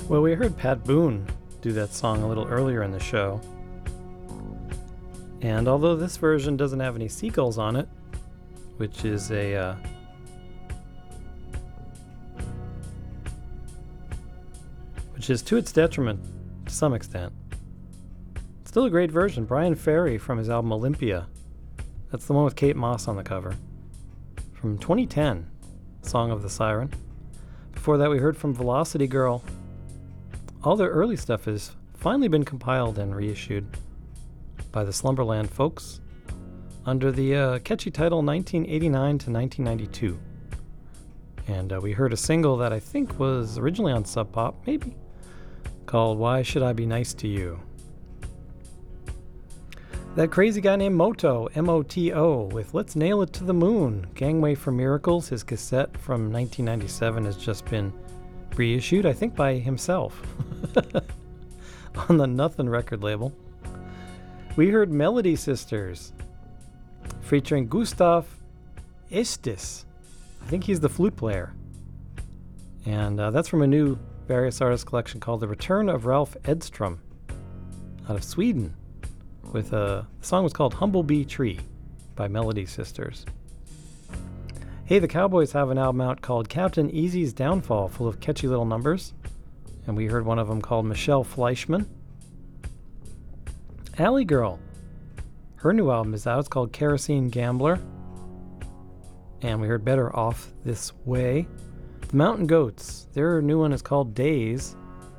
Well, we heard Pat Boone do that song a little earlier in the show. And although this version doesn't have any seagulls on it, which is which is to its detriment to some extent, it's still a great version. Brian Ferry from his album Olympia. That's the one with Kate Moss on the cover. From 2010, Song of the Siren. Before that, we heard from Velocity Girl. All their early stuff has finally been compiled and reissued by the Slumberland folks under the catchy title 1989 to 1992. And we heard a single that I think was originally on Sub Pop, maybe, called Why Should I Be Nice to You? That crazy guy named Moto, M-O-T-O, with Let's Nail It to the Moon, Gangway for Miracles. His cassette from 1997 has just been reissued, I think by himself, on the Nothin' record label. We heard Melody Sisters, featuring Gustav Estes. I think he's the flute player. And that's from a new various artists collection called The Return of Ralph Edstrom, out of Sweden. With the song was called Humblebee Tree by Melody Sisters. Hey, the Cowboys have an album out called Captain Easy's Downfall, full of catchy little numbers. And we heard one of them called Michelle Fleischman. Alley Girl, her new album is out. It's called Kerosene Gambler. And we heard Better Off This Way. The Mountain Goats, their new one is called Days,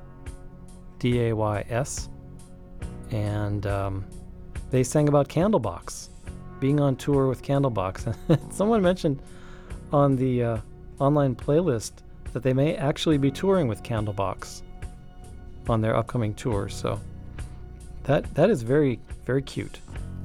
D-A-Y-S. And they sang about Candlebox, being on tour with Candlebox. Someone mentioned on the online playlist that they may actually be touring with Candlebox on their upcoming tour. So that is very, very cute.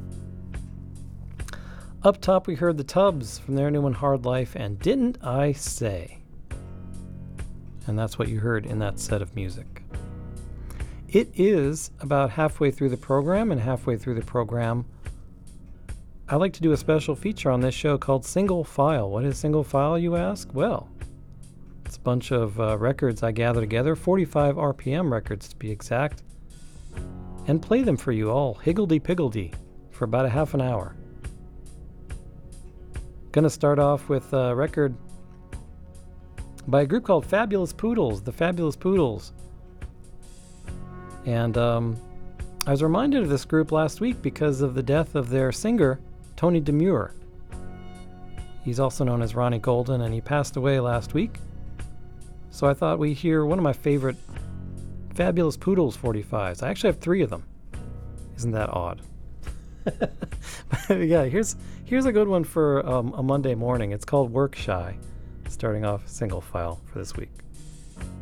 Up top, we heard the Tubbs from their new one, Hard Life, and Didn't I Say? And that's what you heard in that set of music. It is about halfway through the program, and halfway through the program, I like to do a special feature on this show called Single File. What is Single File, you ask? Well, it's a bunch of records I gather together, 45 RPM records to be exact, and play them for you all higgledy-piggledy for about a half an hour. Gonna start off with a record by a group called Fabulous Poodles, the Fabulous Poodles. And I was reminded of this group last week because of the death of their singer, Tony Demure. He's also known as Ronnie Golden, and he passed away last week. So I thought we'd hear one of my favorite Fabulous Poodles 45s. I actually have 3 of them. Isn't that odd? But yeah, here's a good one for a Monday morning. It's called Work Shy, starting off Single File for this week.